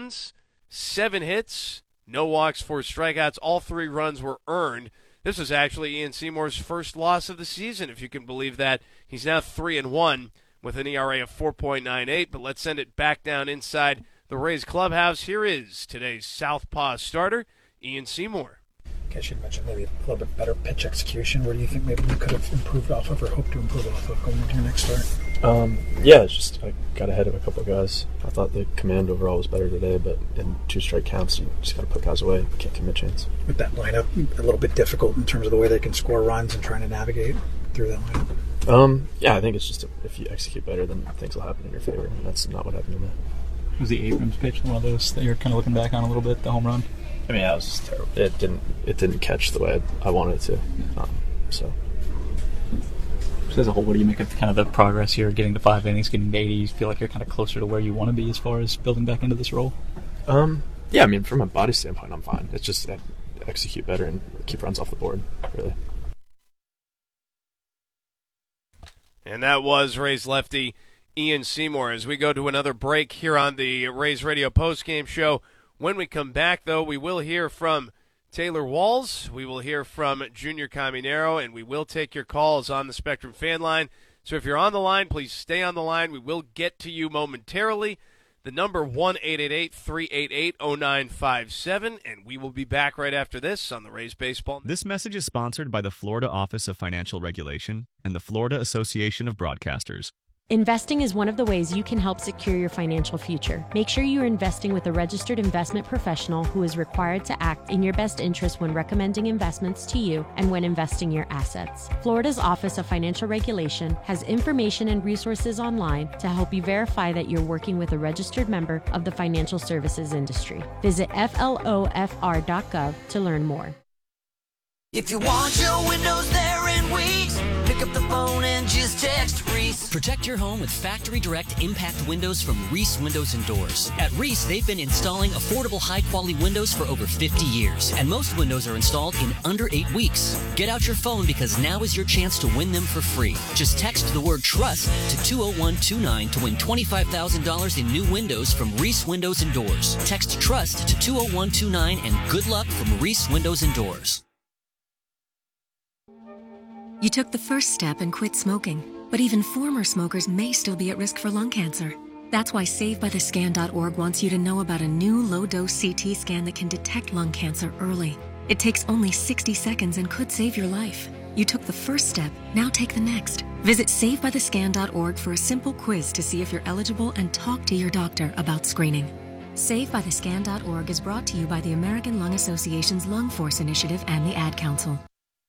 runs, 7 hits, no walks, 4 strikeouts. All 3 runs were earned. This was actually Ian Seymour's first loss of the season, if you can believe that. He's now 3-1 with an ERA of 4.98, but let's send it back down inside the Rays clubhouse. Here is today's Southpaw starter, Ian Seymour. I guess you mentioned maybe a little bit better pitch execution. Where do you think maybe you could have improved off of or hope to improve off of going into your next start? It's just I got ahead of a couple of guys. I thought the command overall was better today, but in 2 strike counts, you just got to put guys away. You can't commit chance. With that lineup, a little bit difficult in terms of the way they can score runs and trying to navigate through that lineup. I think it's just if you execute better, then things will happen in your favor. And that's not what happened today. Was the Abrams pitch one of those that you're kind of looking back on a little bit, the home run? I mean, that was just terrible. It didn't catch the way I wanted it to. So as a whole, what do you make of kind of the progress here, getting to 5 innings, getting to 80? You feel like you're kind of closer to where you want to be as far as building back into this role? From a body standpoint, I'm fine. It's just execute better and keep runs off the board, really. And that was Rays lefty Ian Seymour. As we go to another break here on the Rays Radio postgame show, when we come back, though, we will hear from Taylor Walls, we will hear from Junior Caminero, and we will take your calls on the Spectrum fan line. So if you're on the line, please stay on the line. We will get to you momentarily. The number 1-888-388-0957, and we will be back right after this on the Rays Baseball. This message is sponsored by the Florida Office of Financial Regulation and the Florida Association of Broadcasters. Investing is one of the ways you can help secure your financial future. Make sure you are investing with a registered investment professional who is required to act in your best interest when recommending investments to you and when investing your assets. Florida's Office of Financial Regulation has information and resources online to help you verify that you're working with a registered member of the financial services industry. Visit flofr.gov to learn more. If you want your windows there in weeks, pick up the phone and just text Reese. Protect your home with Factory Direct Impact Windows from Reese Windows and Doors. At Reese, they've been installing affordable, high-quality windows for over 50 years, and most windows are installed in under 8 weeks. Get out your phone because now is your chance to win them for free. Just text the word TRUST to 20129 to win $25,000 in new windows from Reese Windows and Doors. Text TRUST to 20129 and good luck from Reese Windows and Doors. You took the first step and quit smoking, but even former smokers may still be at risk for lung cancer. That's why SaveByTheScan.org wants you to know about a new low-dose CT scan that can detect lung cancer early. It takes only 60 seconds and could save your life. You took the first step, now take the next. Visit SaveByTheScan.org for a simple quiz to see if you're eligible and talk to your doctor about screening. SaveByTheScan.org is brought to you by the American Lung Association's Lung Force Initiative and the Ad Council.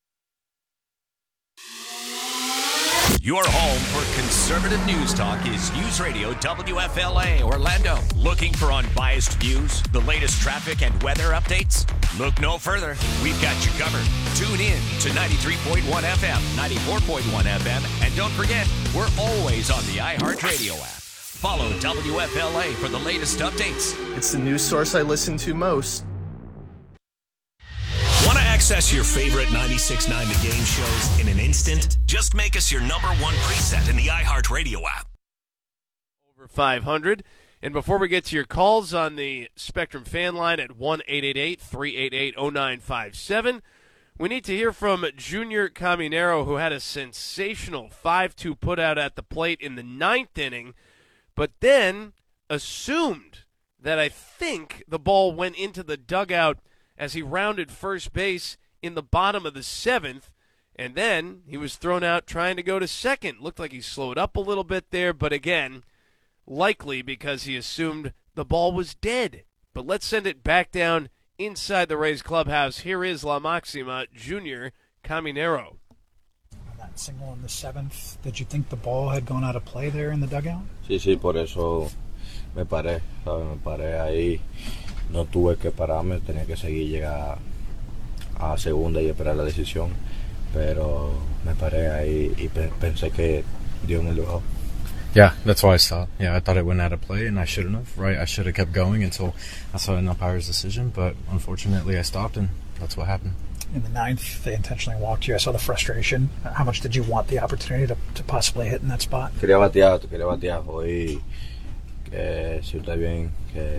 Your home for conservative news talk is News Radio WFLA Orlando. Looking for unbiased views, the latest traffic and weather updates? Look no further. We've got you covered. Tune in to 93.1 FM, 94.1 FM, and don't forget, we're always on the iHeartRadio app. Follow WFLA for the latest updates. It's the news source I listen to most. Want to access your favorite 96.9 The Game shows in an instant? Just make us your number 1 preset in the iHeartRadio app. Over 500. And before we get to your calls on the Spectrum fan line at 1-888-388-0957, we need to hear from Junior Caminero, who had a sensational 5-2 putout at the plate in the 9th inning, but then assumed that I think the ball went into the dugout as he rounded first base in the bottom of the 7th, and then he was thrown out trying to go to second. Looked like he slowed up a little bit there, but again, likely because he assumed the ball was dead. But let's send it back down inside the Rays clubhouse. Here is La Maxima, Junior Caminero. On that single in the 7th, did you think the ball had gone out of play there in the dugout? Sí, por eso me paré ahí. No tuve que pararme, tenía que seguir, llegar a segunda y esperar la decisión, pero me paré ahí y pensé que Dios me lo dejó. Yeah, that's why I stopped. Yeah, I thought it went out of play, and I shouldn't have, right? I should have kept going until I saw an umpire's decision, but unfortunately I stopped, and that's what happened. In the 9th, they intentionally walked you. I saw the frustration. How much did you want the opportunity to possibly hit in that spot? Quería batear hoy, si usted bien, que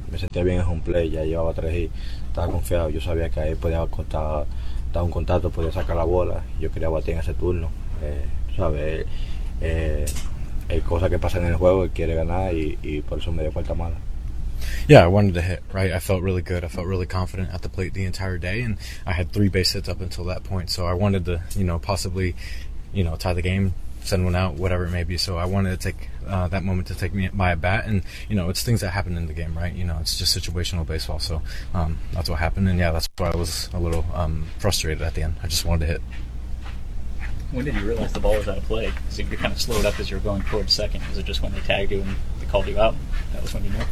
me sentía bien en home play, ya llevaba 3 y estaba confiado. Yo sabía que ahí podía dar un contacto, podía sacar la bola. Yo quería batir en ese turno. ¿Sabes? Hay cosas que pasan en el juego, él quiere ganar y por eso me dio cuarta mala. Yeah, I wanted to hit, right? I felt really good. I felt really confident at the plate the entire day, and I had 3 base hits up until that point. So I wanted to, possibly, tie the game, send one out, whatever it may be. So I wanted to take that moment to take me by a bat, and, it's things that happen in the game, right? It's just situational baseball. So that's what happened, and yeah, that's why I was a little frustrated at the end. I just wanted to hit. When did you realize the ball was out of play? Because you kind of slowed up as you were going towards second. Was it just when they tagged you and they called you out? That was when you knew?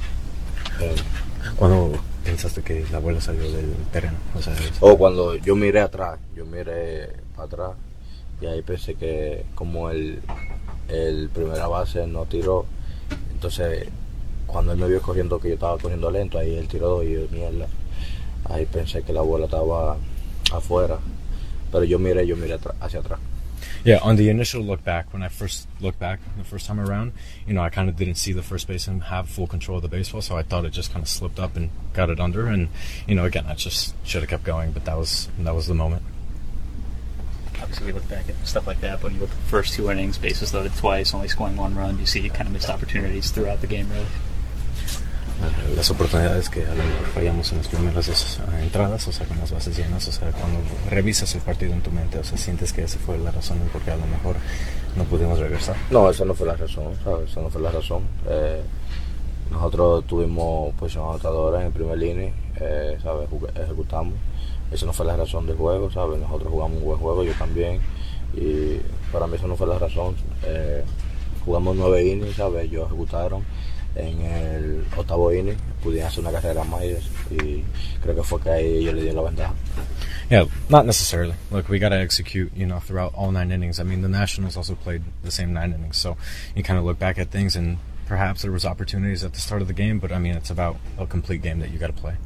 ¿Cuándo pensaste que la bola salió del terreno? Cuando yo miré para atrás, y ahí pensé que como el primera base no tiró, entonces cuando él me vio corriendo, que yo estaba corriendo lento, ahí él tiró y yo, mierda, ahí pensé que la bola estaba afuera, pero yo miré hacia atrás. Yeah, on the initial look back, when I first looked back the first time around, I kind of didn't see the first baseman have full control of the baseball, so I thought it just kind of slipped up and got it under, and, again, I just should have kept going, but that was the moment. Obviously, we look back at stuff like that, but when you look at the first 2 innings, bases loaded twice, only scoring 1 run, you see kind of missed opportunities throughout the game, really. Las oportunidades que a lo mejor fallamos en las primeras 2 entradas, o sea, con las bases llenas, o sea, cuando revisas el partido en tu mente, o sea, sientes que esa fue la razón porque a lo mejor no pudimos regresar. No, esa no fue la razón, ¿sabes? Esa no fue la razón. Nosotros tuvimos posición anotadora en el primer inning, ¿sabes? Ejecutamos. Esa no fue la razón del juego, ¿sabes? Nosotros jugamos un buen juego, yo también, y para mí eso no fue la razón. Jugamos 9 innings, ¿sabes? Ellos ejecutaron. En el 8º inning pudieron hacer una carrera más y creo que fue que ahí ellos le dieron la ventaja. Yeah, not necessarily. Look, we got to execute, throughout all 9 innings. I mean, the Nationals also played the same 9 innings, so you kind of look back at things and perhaps there was opportunities at the start of the game, but I mean, it's about a complete game that you got to play.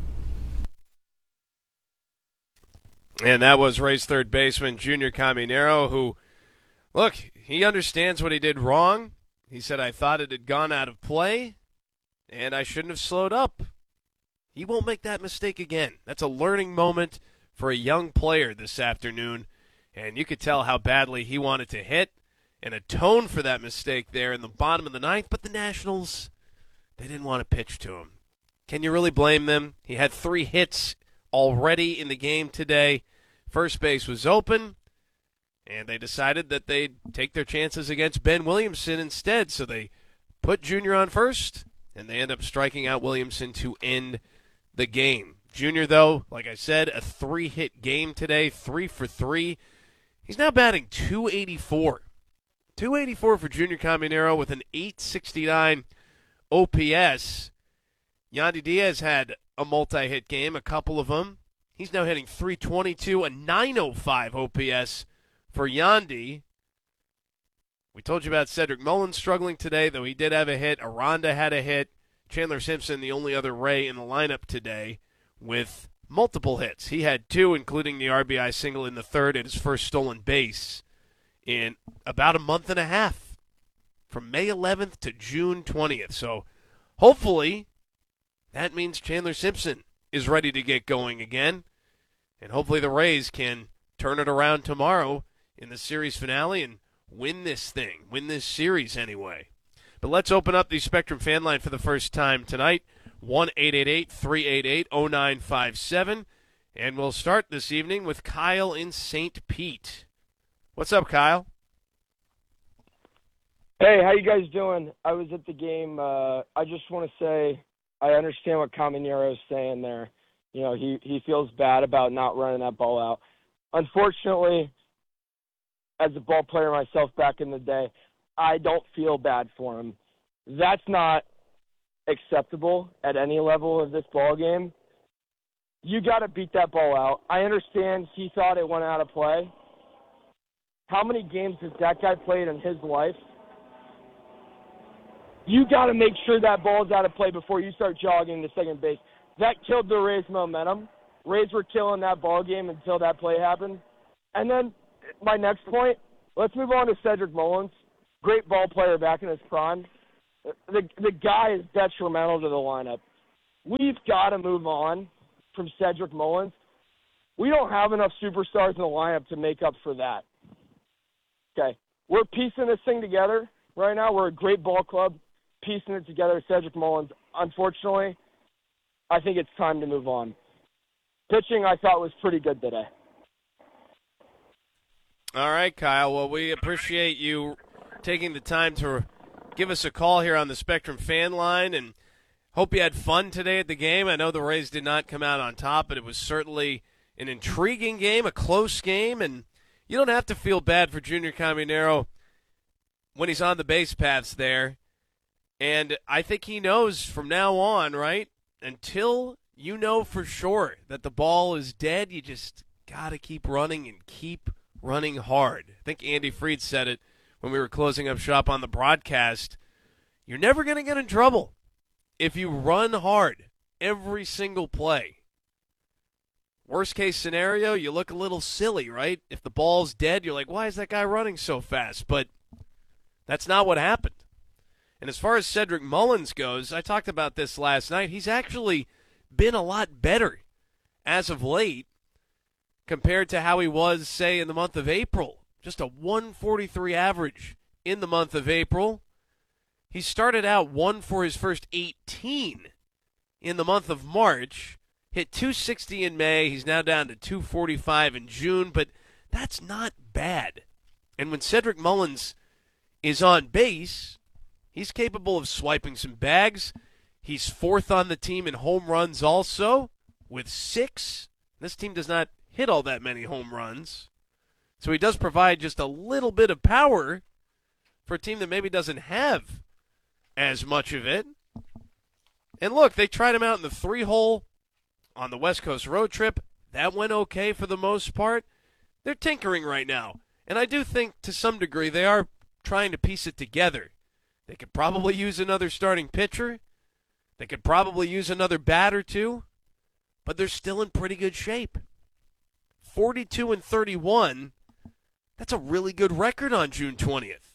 And that was Rays third baseman Junior Caminero, who, look, he understands what he did wrong. He said, I thought it had gone out of play, and I shouldn't have slowed up. He won't make that mistake again. That's a learning moment for a young player this afternoon, and you could tell how badly he wanted to hit and atone for that mistake there in the bottom of the 9th, but the Nationals, they didn't want to pitch to him. Can you really blame them? He had 3 hits already in the game today. First base was open, and they decided that they'd take their chances against Ben Williamson instead, so they put Junior on first, and they end up striking out Williamson to end the game. Junior, though, like I said, a 3-hit game today, 3 for 3. He's now batting .284. .284 for Junior Caminero with an .869 OPS. Yandy Diaz had a multi-hit game, a couple of them. He's now hitting .322, a .905 OPS for Yandy. We told you about Cedric Mullins struggling today, though he did have a hit. Aranda had a hit. Chandler Simpson, the only other Ray in the lineup today, with multiple hits. He had 2, including the RBI single in the 3rd at his first stolen base in about a month and a half, from May 11th to June 20th. So hopefully that means Chandler Simpson is ready to get going again, and hopefully the Rays can turn it around tomorrow in the series finale and win this thing, win this series anyway. But let's open up the Spectrum fan line for the first time tonight, 1-888-388-0957. And we'll start this evening with Kyle in St. Pete. What's up, Kyle? Hey, how you guys doing? I was at the game. I just want to say I understand what Caminero is saying there. You know, he feels bad about not running that ball out. Unfortunately, as a ball player myself back in the day, I don't feel bad for him. That's not acceptable at any level of this ball game. You got to beat that ball out. I understand he thought it went out of play. How many games has that guy played in his life? You got to make sure that ball's out of play before you start jogging to second base. That killed the Rays' momentum. Rays were killing that ball game until that play happened. And then my next point, let's move on to Cedric Mullins. Great ball player back in his prime. The guy is detrimental to the lineup. we've got to move on from Cedric Mullins. We don't have enough superstars in the lineup to make up for that. Okay, we're piecing this thing together right now. We're a great ball club, piecing it together. Cedric Mullins, unfortunately, I think it's time to move on. Pitching, I thought, was pretty good today. All right, Kyle. Well, we appreciate you taking the time to give us a call here on the Spectrum fan line, and hope you had fun today at the game. I know the Rays did not come out on top, but it was certainly an intriguing game, a close game, and you don't have to feel bad for Junior Caminero when he's on the base paths there. And I think he knows from now on, right, until you know for sure that the ball is dead, you just got to keep running and keep running hard. I think Andy Fried said it when we were closing up shop on the broadcast. You're never going to get in trouble if you run hard every single play. Worst case scenario, you look a little silly, right? If the ball's dead, you're like, why is that guy running so fast? But that's not what happened. And as far as Cedric Mullins goes, I talked about this last night. He's actually been a lot better as of late compared to how he was, say, in the month of April. Just a 143 average in the month of April. He started out 1 for his first 18 in the month of March. Hit 260 in May. He's now down to 245 in June, but that's not bad. And when Cedric Mullins is on base, he's capable of swiping some bags. He's 4th on the team in home runs also with 6. This team does not hit all that many home runs. So he does provide just a little bit of power for a team that maybe doesn't have as much of it. And look, they tried him out in the 3-hole on the West Coast road trip. That went okay for the most part. They're tinkering right now. And I do think to some degree they are trying to piece it together. They could probably use another starting pitcher. They could probably use another bat or two. But they're still in pretty good shape. 42-31. That's a really good record on June 20th.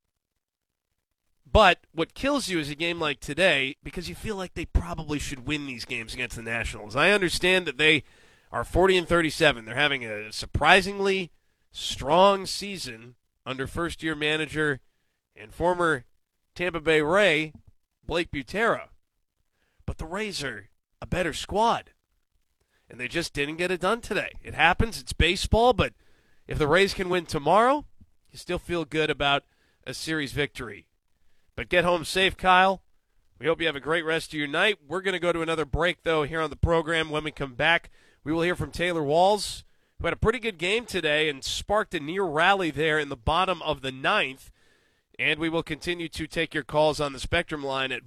But what kills you is a game like today because you feel like they probably should win these games against the Nationals. I understand that they are 40-37. They're having a surprisingly strong season under first-year manager and former Tampa Bay Ray, Blake Butera. But the Rays are a better squad, and they just didn't get it done today. It happens. It's baseball, but if the Rays can win tomorrow, you still feel good about a series victory. But get home safe, Kyle. We hope you have a great rest of your night. We're going to go to another break, though, here on the program. When we come back, we will hear from Taylor Walls, who had a pretty good game today and sparked a near rally there in the bottom of the 9th. And we will continue to take your calls on the Spectrum line at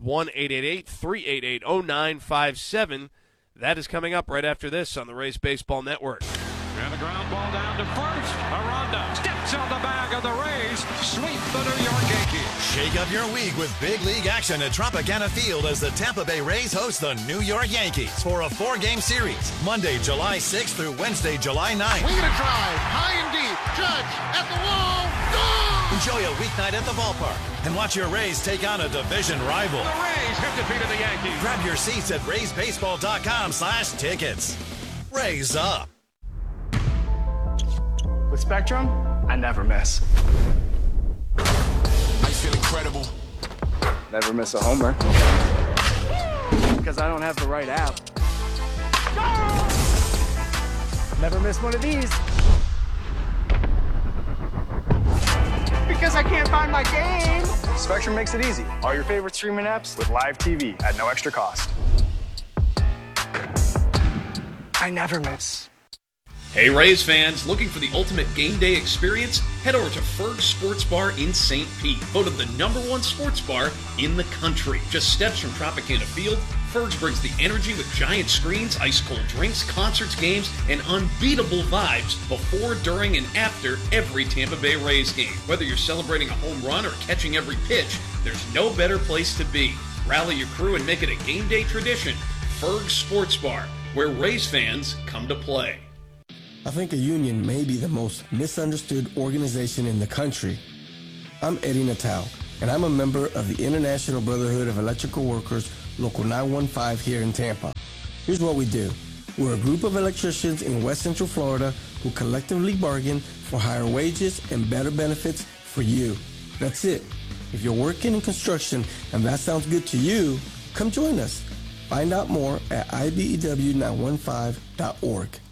1-888-388-0957. That is coming up right after this on the Rays Baseball Network. And a ground ball down to first. Aranda steps on the bag of the Rays. Sweep the New York Yankees. Shake up your week with big league action at Tropicana Field as the Tampa Bay Rays host the New York Yankees for a 4-game series. Monday, July 6th through Wednesday, July 9th. We're going to drive high and deep. Judge at the wall. Gone! Enjoy a weeknight at the ballpark and watch your Rays take on a division rival. The Rays have defeated the Yankees. Grab your seats at RaysBaseball.com/tickets. Rays up. With Spectrum, I never miss. I feel incredible. Never miss a homer. Because I don't have the right app. Never miss one of these. Because I can't find my game. Spectrum makes it easy. All your favorite streaming apps with live TV at no extra cost. I never miss. Hey Rays fans, looking for the ultimate game day experience? Head over to Ferg's Sports Bar in St. Pete, voted the #1 sports bar in the country. Just steps from Tropicana Field, Ferg's brings the energy with giant screens, ice-cold drinks, concerts, games, and unbeatable vibes before, during, and after every Tampa Bay Rays game. Whether you're celebrating a home run or catching every pitch, there's no better place to be. Rally your crew and make it a game day tradition. Ferg's Sports Bar, where Rays fans come to play. I think a union may be the most misunderstood organization in the country. I'm Eddie Natal, and I'm a member of the International Brotherhood of Electrical Workers, Local 915 here in Tampa. Here's what we do. We're a group of electricians in West Central Florida who collectively bargain for higher wages and better benefits for you. That's it. If you're working in construction and that sounds good to you, come join us. Find out more at ibew915.org.